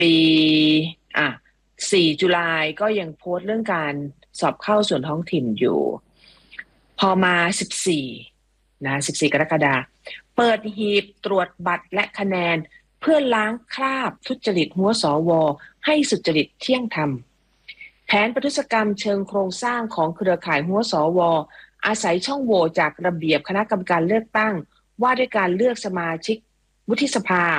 ปีอ่ะ4 ตุลาก็ยังโพสต์เรื่องการสอบเข้าส่วนท้องถิ่นอยู่พอมา14 กรกฎาคมเปิดหีบตรวจบัตรและคะแนนเพื่อล้างคราบทุจริตหัวสวให้สุจริตเที่ยงธรรมแผนประทุษกรรมเชิงโครงสร้างของเครือข่ายหัวสวอาศัยช่องโหว่จากระเบียบคณะกรรมการเลือกตั้งว่าด้วยการเลือกสมาชิกวุฒิสภา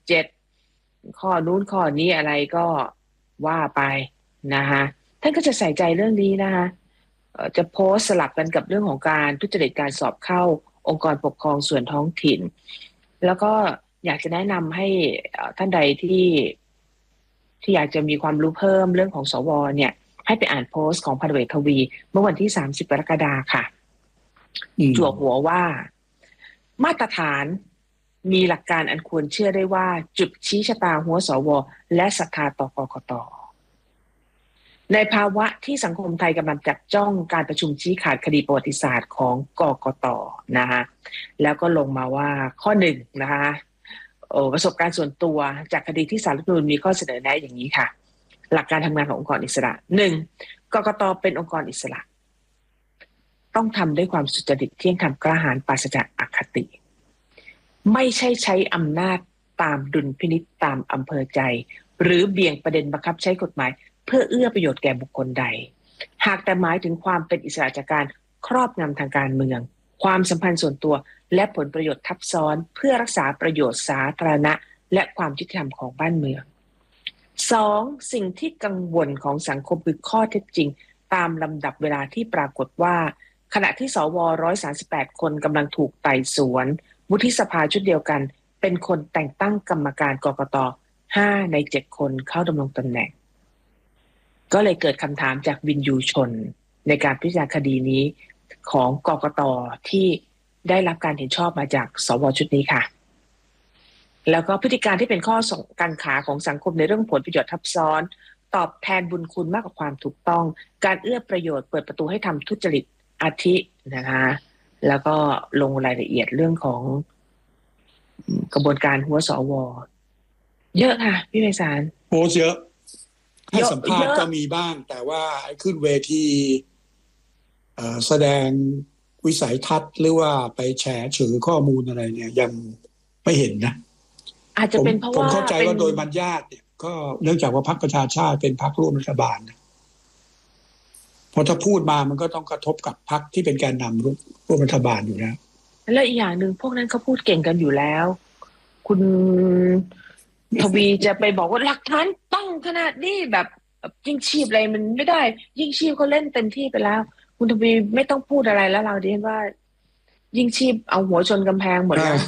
67ข้อนู้นข้อนี้อะไรก็ว่าไปนะคะท่านก็จะใส่ใจเรื่องนี้นะคะจะโพสต์สลับกันกับเรื่องของการทุจริตการสอบเข้าองค์กรปกครองส่วนท้องถิ่นแล้วก็อยากจะแนะนำให้ท่านใดที่อยากจะมีความรู้เพิ่มเรื่องของสวเนี่ยให้ไปอ่านโพสต์ของพันเอกทวีเมื่อวันที่30 กรกฎาคมค่ะจั่วหัวว่ามาตรฐานมีหลักการอันควรเชื่อได้ว่าจุดชี้ชะตาหัวสวและศรัทธาต่อกกต.ในภาวะที่สังคมไทยกำลังจับจ้องการประชุมชี้ขาดคดีประวัติศาสตร์ของกกต.นะคะแล้วก็ลงมาว่าข้อหนึ่งนะคะประสบการณ์ส่วนตัวจากคดีที่ศาลรัฐธรรมนูญมีข้อเสนอแนะอย่างนี้ค่ะหลักการทำงานขององค์กรอิสระ 1. กกต.เป็นองค์กรอิสระต้องทำด้วยความสุจริตเที่ยงธรรมกล้าหาญปราศจากอคติไม่ใช่ใช้อำนาจตามดุลพินิจตามอำเภอใจหรือเบี่ยงประเด็นบังคับใช้กฎหมายเพื่อเอื้อประโยชน์แก่บุคคลใดหากแต่หมายถึงความเป็นอิสระจากการครอบงำทางการเมืองความสัมพันธ์ส่วนตัวและผลประโยชน์ทับซ้อนเพื่อรักษาประโยชน์สาธารณะและความยุติธรรมของบ้านเมือง 2. สิ่งที่กังวลของสังคมคือข้อเท็จจริงตามลำดับเวลาที่ปรากฏว่าขณะที่สว138 คนกำลังถูกไต่สวนวุฒิสภาชุดเดียวกันเป็นคนแต่งตั้งกรรมการกกต. 5 ใน 7 คนเข้าดำรงตำแหน่งก็เลยเกิดคำถามจากวินยูชนในการพิจารณาคดีนี้ของกกต.ที่ได้รับการเห็นชอบมาจากสวชุดนี้ค่ะแล้วก็พฤติการที่เป็นข้อกังขาของสังคมในเรื่องผลประโยชน์ทับซ้อนตอบแทนบุญคุณมากกว่าความถูกต้องการเอื้อประโยชน์เปิดประตูให้ทำทุจริตอาทินะคะแล้วก็ลงรายละเอียดเรื่องของกระบวนการหัวสวเยอะค่ะพี่ไพศาลโพสเยอะให้สัมภาษณ์ก็มีบ้างแต่ว่าขึ้นเวทีแสดงวิสัยทัศน์หรือว่าไปแฉเฉือข้อมูลอะไรเนี่ยยังไม่เห็นนะอาจจะเป็นเพราะว่าผมเข้าใจว่าโดยบรรยาทเนี่ยก็เนื่องจากว่าพรรคประชาชาติเป็นพรรคร่วมรัฐบาลนะพอถ้าพูดมามันก็ต้องกระทบกับพรรคที่เป็นแกนนำร่วมรัฐบาลอยู่แล้วและอีกอย่างหนึ่งพวกนั้นเขาพูดเก่งกันอยู่แล้วคุณทวีจะไปบอกว่าหลักฐานต้องขนาดนี้แบบยิ่งชีพอะไรมันไม่ได้ยิ่งชีพเขาเล่นเต็มที่ไปแล้วคุณทวีไม่ต้องพูดอะไรแล้วเราดิฉันว่ายิ่งชีพเอาหัวชนกำแพงหมดแล้ว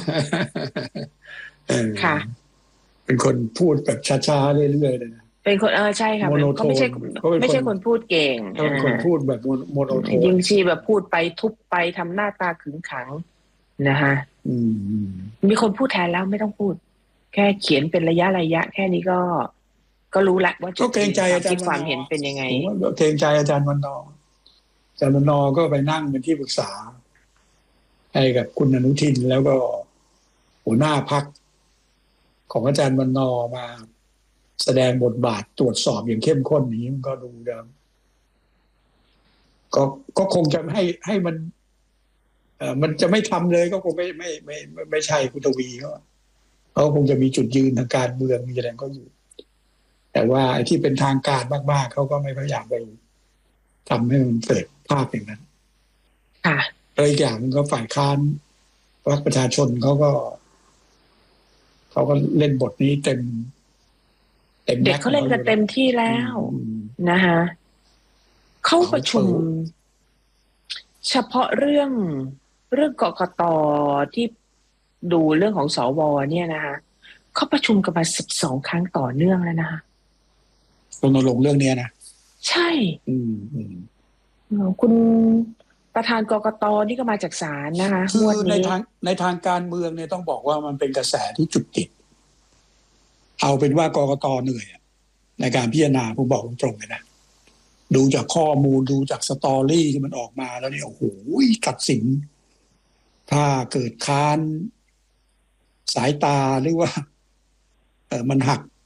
ค่ะเป็นคนพูดแบบช้าๆเรื่อยๆเลยนะเป็นคนใช่ค่ะเขาไม่ใช่คนพูดเก่งเป็นคนพูดแบบโมโนโทนยิ่งชีพแบบพูดไปทุบไปทำหน้าตาขึงขังนะคะมีคนพูดแทนแล้วไม่ต้องพูดแค่เขียนเป็นระยะแค่นี้ก็รู้ละว่าก็เกรงใจอาจารย์ความเห็นเป็นยังไงก็เกรงใจอาจารย์วันนออาจารย์วันนอก็ไปนั่งเป็นที่ปรึกษาให้กับคุณอนุทินแล้วก็หัวหน้าพรรคของอาจารย์วันนอมาแสดงบทบาทตรวจสอบอย่างเข้มข้นนี้มันก็ดูเดิมก็คงจะให้มันมันจะไม่ทำเลยก็คงไม่ใช่คุณทวีเขาคงจะมีจุดยืนทางการเมืองมีอะไรก็อยู่แต่ว่าไอ้ที่เป็นทางการมากๆเขาก็ไม่พยายามไปทำให้มันเกิดภาพอย่างนั้นค่ะอีกอย่างมันก็ฝ่ายค้านพรรคประชาชนเขาก็เล่นบทนี้เต็มเด็กเขาเล่นกันเต็มที่แล้วนะคะเข้าประชุมเฉพาะเรื่องกกต.ที่ดูเรื่องของสวเนี่ยนะคะเขาประชุมกันมา12 ครั้งต่อเนื่องแล้วนะคะรณรงค์เรื่องนี้นะใช่คุณประธานกกต.นี่ก็มาจากศาลนะคะคือในทางการเมืองเนี่ยต้องบอกว่ามันเป็นกระแสที่จุดติดเอาเป็นว่ากกต.เหนื่อยในการพิจารณาผมบอกตรงๆเลยนะดูจากข้อมูลดูจากสตอรี่ที่มันออกมาแล้วเนี่ยโอ้โหตัดสินถ้าเกิดค้านสายตาหรือว่ามันหัก